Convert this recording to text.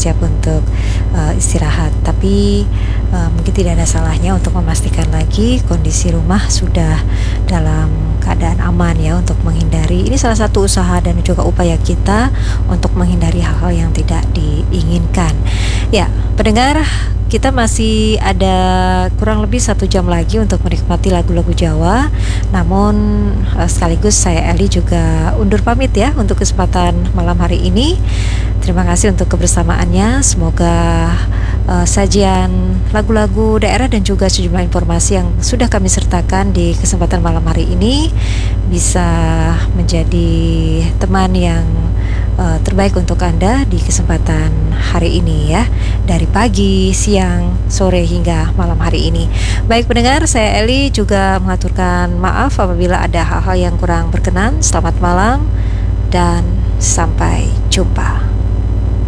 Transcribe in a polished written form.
bersiap untuk istirahat. Tapi mungkin tidak ada salahnya untuk memastikan lagi kondisi rumah sudah dalam keadaan aman ya, untuk menghindari, ini salah satu usaha dan juga upaya kita untuk menghindari hal-hal yang tidak diinginkan. Ya, pendengar, kita masih ada kurang lebih 1 jam lagi untuk menikmati lagu-lagu Jawa. Namun sekaligus saya Eli juga undur pamit ya untuk kesempatan malam hari ini. Terima kasih untuk kebersamaannya. Semoga sajian lagu-lagu daerah dan juga sejumlah informasi yang sudah kami sertakan di kesempatan malam hari ini bisa menjadi teman yang terbaik untuk Anda di kesempatan hari ini ya, dari pagi, siang, sore hingga malam hari ini. Baik pendengar, saya Eli juga mengaturkan maaf apabila ada hal-hal yang kurang berkenan. Selamat malam dan sampai jumpa.